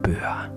pyhä.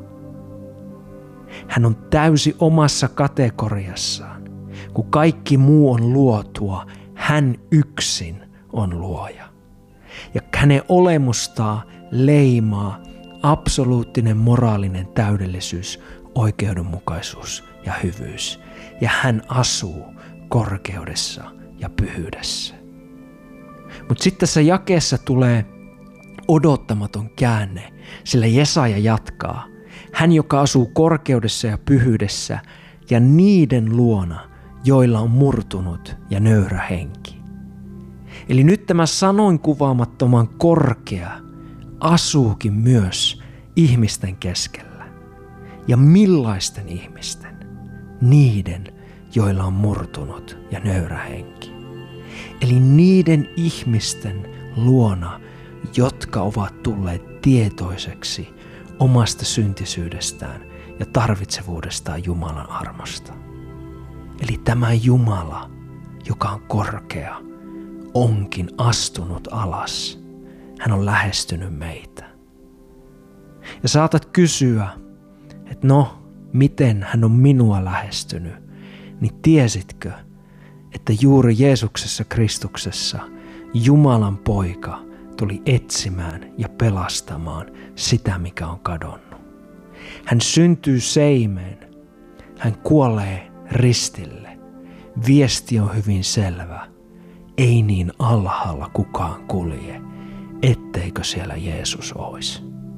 Hän on täysi omassa kategoriassaan. Kun kaikki muu on luotua, hän yksin on luoja. Ja hänen olemustaan leimaa absoluuttinen moraalinen täydellisyys, oikeudenmukaisuus ja hyvyys. Ja hän asuu korkeudessa ja pyhyydessä. Mutta sitten tässä jakeessa tulee odottamaton käänne, sillä Jesaja jatkaa. Hän, joka asuu korkeudessa ja pyhyydessä ja niiden luona, joilla on murtunut ja nöyrä henki. Eli nyt tämä sanoin kuvaamattoman korkea asuukin myös ihmisten keskellä. Ja millaisten ihmisten? Niiden, joilla on murtunut ja nöyrä henki. Eli niiden ihmisten luona, jotka ovat tulleet tietoiseksi omasta syntisyydestään ja tarvitsevuudestaan Jumalan armosta. Eli tämä Jumala, joka on korkea, onkin astunut alas. Hän on lähestynyt meitä. Ja saatat kysyä, että miten hän on minua lähestynyt, niin tiesitkö, että juuri Jeesuksessa Kristuksessa Jumalan poika tuli etsimään ja pelastamaan sitä, mikä on kadonnut. Hän syntyy seimeen. Hän kuolee ristille. Viesti on hyvin selvä. Ei niin alhaalla kukaan kulje, etteikö siellä Jeesus olisi.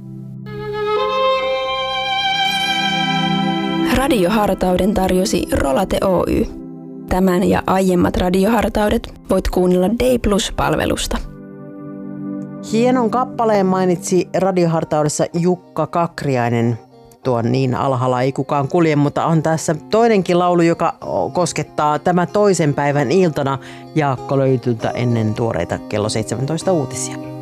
Radiohartauden tarjosi Rolate Oy. Tämän ja aiemmat radiohartaudet voit kuunnella Day Plus-palvelusta. Hienon kappaleen mainitsi radiohartaudessa Jukka Kakriainen. Tuon niin alhaalla ei kukaan kulje, mutta on tässä toinenkin laulu, joka koskettaa tämä toisen päivän iltana Jaakko Löytyltä ennen tuoreita kello 17 uutisia.